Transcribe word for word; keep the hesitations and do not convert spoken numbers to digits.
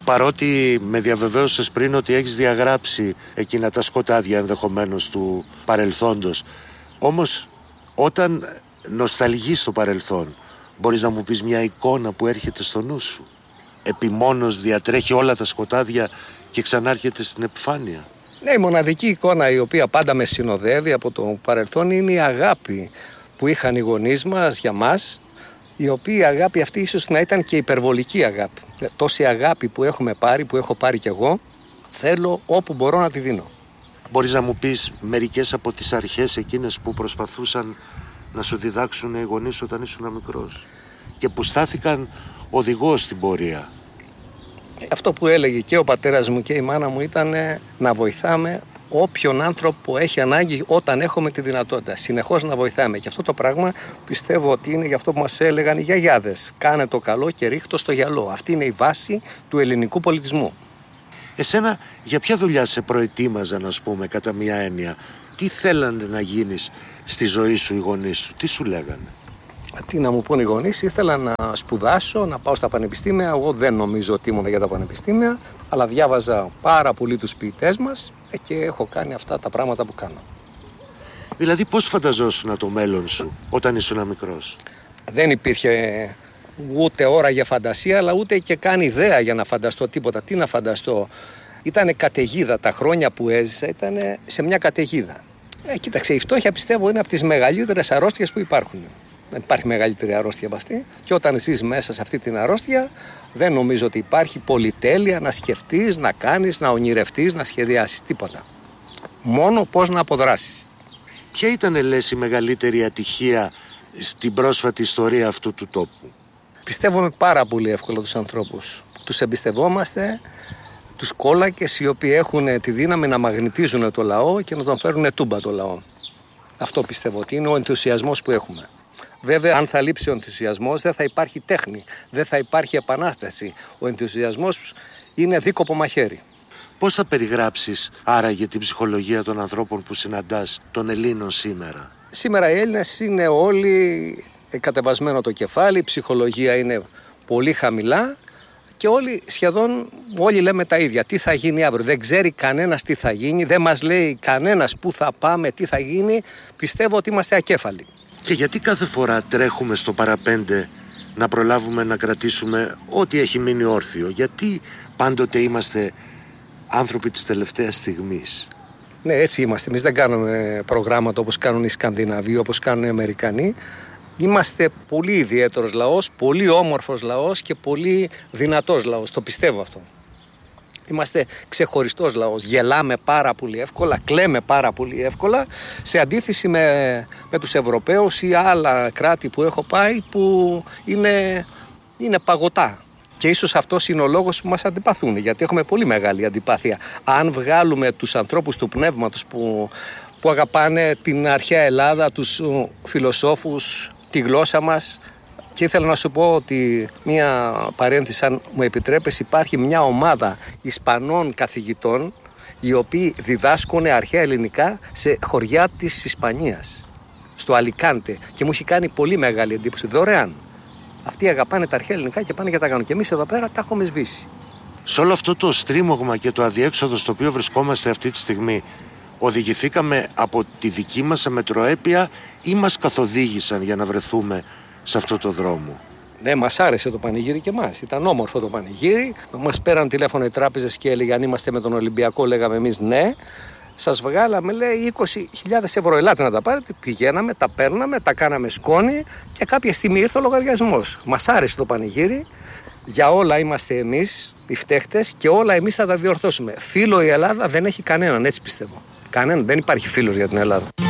Παρότι με διαβεβαίωσες πριν ότι έχεις διαγράψει εκείνα τα σκοτάδια ενδεχομένως του παρελθόντος, όμως όταν νοσταλγείς το παρελθόν, μπορείς να μου πεις μια εικόνα που έρχεται στο νου σου? Επιμόνως διατρέχει όλα τα σκοτάδια και ξανάρχεται στην επιφάνεια. Ναι, η μοναδική εικόνα η οποία πάντα με συνοδεύει από το παρελθόν είναι η αγάπη που είχαν οι γονείς μας για μας, η οποία αγάπη αυτή ίσως να ήταν και υπερβολική αγάπη. Τόση αγάπη που έχουμε πάρει, που έχω πάρει κι εγώ, θέλω όπου μπορώ να τη δίνω. Μπορείς να μου πεις μερικές από τις αρχές εκείνες που προσπαθούσαν να σου διδάξουν οι γονείς όταν ήσουν μικρός και που στάθηκαν οδηγός στην πορεία? Αυτό που έλεγε και ο πατέρας μου και η μάνα μου ήταν να βοηθάμε όποιον άνθρωπο έχει ανάγκη όταν έχουμε τη δυνατότητα. Συνεχώς να βοηθάμε. Και αυτό το πράγμα πιστεύω ότι είναι για αυτό που μας έλεγαν οι γιαγιάδες. Κάνε το καλό και ρίχτω στο γυαλό. Αυτή είναι η βάση του ελληνικού πολιτισμού. Εσένα για ποια δουλειά σε προετοίμαζαν, ας πούμε, κατά μία έννοια? Τι θέλανε να γίνεις στη ζωή σου οι γονείς σου? Τι σου λέγανε? Τι να μου πούν οι γονείς? Ήθελα να σπουδάσω, να πάω στα πανεπιστήμια. Εγώ δεν νομίζω ότι ήμουν για τα πανεπιστήμια, αλλά διάβαζα πάρα πολύ τους ποιητές μας και έχω κάνει αυτά τα πράγματα που κάνω. Δηλαδή πώς φανταζόσουν το μέλλον σου όταν ήσουν μικρός? Δεν υπήρχε ούτε ώρα για φαντασία, αλλά ούτε και καν ιδέα για να φανταστώ τίποτα. Τι να φανταστώ? Ήτανε καταιγίδα τα χρόνια που έζησα, ήτανε σε μια καταιγίδα. Ε, κοίταξε, η φτώχεια πιστεύω είναι από τις μεγαλύτερες αρρώστιες που υπάρχουν. Δεν υπάρχει μεγαλύτερη αρρώστια από αυτή. Και όταν ζεις μέσα σε αυτή την αρρώστια, δεν νομίζω ότι υπάρχει πολυτέλεια να σκεφτείς, να κάνεις, να ονειρευτείς, να σχεδιάσεις τίποτα. Μόνο πώς να αποδράσεις. Ποια ήταν, λες, η μεγαλύτερη ατυχία στην πρόσφατη ιστορία αυτού του τόπου? Πιστεύουμε πάρα πολύ εύκολα τους ανθρώπους. Τους εμπιστευόμαστε, τους κόλακες οι οποίοι έχουν τη δύναμη να μαγνητίζουν το λαό και να τον φέρουν τούμπα το λαό. Αυτό πιστεύω ότι είναι ο ενθουσιασμός που έχουμε. Βέβαια, αν θα λείψει ο ενθουσιασμός, δεν θα υπάρχει τέχνη, δεν θα υπάρχει επανάσταση. Ο ενθουσιασμός είναι δίκοπο μαχαίρι. Πώς θα περιγράψεις άραγε την ψυχολογία των ανθρώπων που συναντάς, των Ελλήνων σήμερα? Σήμερα οι Έλληνες είναι όλοι κατεβασμένο το κεφάλι, η ψυχολογία είναι πολύ χαμηλά και όλοι σχεδόν όλοι λέμε τα ίδια. Τι θα γίνει αύριο? Δεν ξέρει κανένας τι θα γίνει, δεν μας λέει κανένας πού θα πάμε, τι θα γίνει. Πιστεύω ότι είμαστε ακέφαλοι. Και γιατί κάθε φορά τρέχουμε στο παραπέντε να προλάβουμε να κρατήσουμε ό,τι έχει μείνει όρθιο? Γιατί πάντοτε είμαστε άνθρωποι της τελευταίας στιγμής? Ναι, έτσι είμαστε. Εμείς δεν κάνουμε προγράμματα όπως κάνουν οι Σκανδιναβοί, όπως κάνουν οι Αμερικανοί. Είμαστε πολύ ιδιαίτερος λαός, πολύ όμορφος λαός και πολύ δυνατός λαός. Το πιστεύω αυτό. Είμαστε ξεχωριστός λαός. Γελάμε πάρα πολύ εύκολα, κλαίμε πάρα πολύ εύκολα, σε αντίθεση με, με τους Ευρωπαίους ή άλλα κράτη που έχω πάει που είναι, είναι παγωτά. Και ίσως αυτός είναι ο λόγος που μας αντιπαθούν, γιατί έχουμε πολύ μεγάλη αντιπάθεια. Αν βγάλουμε τους ανθρώπους του πνεύματος που, που αγαπάνε την αρχαία Ελλάδα, τους φιλοσόφους, τη γλώσσα μας. Και ήθελα να σου πω ότι μία παρένθεση, αν μου επιτρέπεις, υπάρχει μια ομάδα Ισπανών καθηγητών οι οποίοι διδάσκουν αρχαία ελληνικά σε χωριά της Ισπανίας, στο Αλικάντε, και μου έχει κάνει πολύ μεγάλη εντύπωση, δωρεάν. Αυτοί αγαπάνε τα αρχαία ελληνικά και πάνε και τα κάνουν. Και εμείς εδώ πέρα τα έχουμε σβήσει. Σε όλο αυτό το στρίμωγμα και το αδιέξοδο στο οποίο βρισκόμαστε αυτή τη στιγμή, οδηγηθήκαμε από τη δική μας αμετροέπεια ή μας καθοδήγησαν για να βρεθούμε σε αυτό το δρόμο? Ναι, μας άρεσε το πανηγύρι και εμάς. Ήταν όμορφο το πανηγύρι. Μας πέραν τηλέφωνο οι τράπεζες και έλεγαν: αν είμαστε με τον Ολυμπιακό, λέγαμε εμείς ναι. Σας βγάλαμε, λέει, είκοσι χιλιάδες ευρώ. Ελάτε να τα πάρετε. Πηγαίναμε, τα παίρναμε, τα κάναμε σκόνη και κάποια στιγμή ήρθε ο λογαριασμός. Μας άρεσε το πανηγύρι. Για όλα είμαστε εμείς οι φταίχτες και όλα εμείς θα τα διορθώσουμε. Φίλο η Ελλάδα δεν έχει κανέναν, έτσι πιστεύω. Κανέναν, δεν υπάρχει φίλος για την Ελλάδα.